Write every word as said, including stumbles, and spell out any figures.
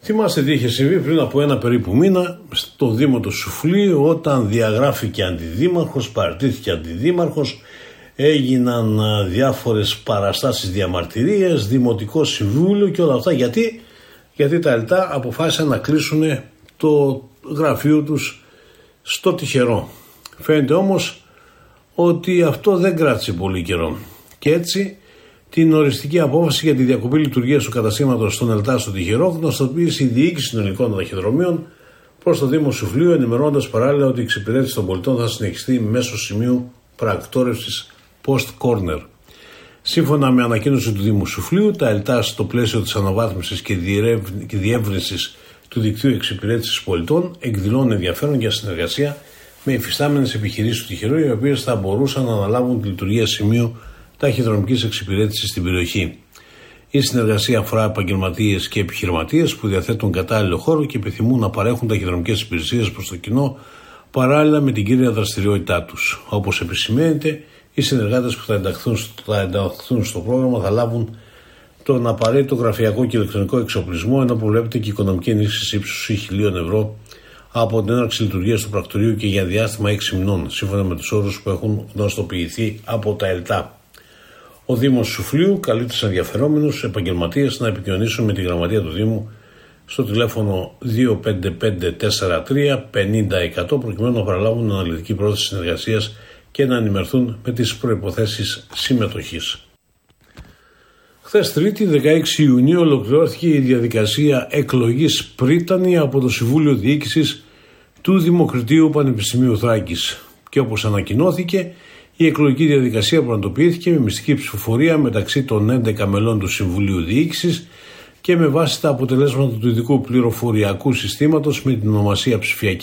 Θυμάστε τι είχε συμβεί πριν από ένα περίπου μήνα στο Δήμο του Σουφλίου, όταν διαγράφηκε αντιδήμαρχος, παραιτήθηκε αντιδήμαρχος, έγιναν διάφορες παραστάσεις διαμαρτυρίες, δημοτικό συμβούλιο και όλα αυτά. Γιατί, γιατί τα ΕΛΤΑ αποφάσισαν να κλείσουν το γραφείο τους στο Τυχερό. Φαίνεται όμως ότι αυτό δεν κράτησε πολύ καιρό. Και έτσι την οριστική απόφαση για τη διακοπή λειτουργίας του καταστήματος των ΕΛΤΑ στο Τυχερό γνωστοποίησε η διοίκηση των ελληνικών ταχυδρομείων προς το Δήμο Σουφλίου, ενημερώνοντας παράλληλα ότι η εξυπηρέτηση των πολιτών θα συνεχιστεί μέσω σημείου πρακτόρευσης Post Corner. Σύμφωνα με ανακοίνωση του Δήμου Σουφλίου, τα ΕΛΤΑ στο πλαίσιο της αναβάθμισης και διεύρυνσης του δικτύου εξυπηρέτησης πολιτών εκδηλώνουν ενδιαφέρον για συνεργασία με υφιστάμενες επιχειρήσεις του Τυχερού, οι οποίες θα μπορούσαν να αναλάβουν τη λειτουργία σημείου ταχυδρομικής εξυπηρέτησης στην περιοχή. Η συνεργασία αφορά επαγγελματίες και επιχειρηματίες που διαθέτουν κατάλληλο χώρο και επιθυμούν να παρέχουν ταχυδρομικές υπηρεσίες προς το κοινό παράλληλα με την κύρια δραστηριότητά τους. Όπως επισημαίνεται, οι συνεργάτες που θα ενταχθούν, θα ενταχθούν στο πρόγραμμα θα λάβουν τον απαραίτητο γραφειακό και ηλεκτρονικό εξοπλισμό, ενώ προβλέπεται και οικονομική ενίσχυση ύψους χιλίων ευρώ από την έναρξη λειτουργίας του πρακτορείου και για διάστημα έξι μηνών, σύμφωνα με τους όρους που έχουν γνωστοποιηθεί από τα ΕΛΤΑ. Ο Δήμος Σουφλίου καλεί τους ενδιαφερόμενους επαγγελματίες να επικοινωνήσουν με τη γραμματεία του Δήμου στο τηλέφωνο δύο πέντε πέντε τέσσερα τρία πενήντα εκατό προκειμένου να παραλάβουν αναλυτική πρόθεση συνεργασίας και να ενημερωθούν με τις προϋποθέσεις συμμετοχής. Χθες Τρίτη, δεκαέξι Ιουνίου, ολοκληρώθηκε η διαδικασία εκλογής πρίτανη από το Συμβούλιο Διοίκησης του Δημοκριτείου Πανεπιστημίου Θράκης. Και όπως ανακοινώθηκε, η εκλογική διαδικασία πραγματοποιήθηκε με μυστική ψηφοφορία μεταξύ των έντεκα μελών του Συμβουλίου Διοίκησης και με βάση τα αποτελέσματα του ειδικού πληροφοριακού συστήματος με την ονομασία ψηφιακή